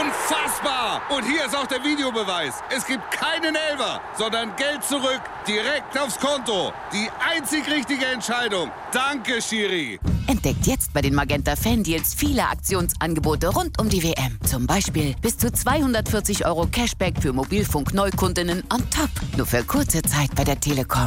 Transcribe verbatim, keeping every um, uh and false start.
Unfassbar! Und hier ist auch der Videobeweis. Es gibt keinen Elfer, sondern Geld zurück, direkt aufs Konto. Die einzig richtige Entscheidung. Danke, Schiri. Entdeckt jetzt bei den Magenta Fan-Deals viele Aktionsangebote rund um die W M. Zum Beispiel bis zu zweihundertvierzig Euro Cashback für Mobilfunk-Neukundinnen on top. Nur für kurze Zeit bei der Telekom.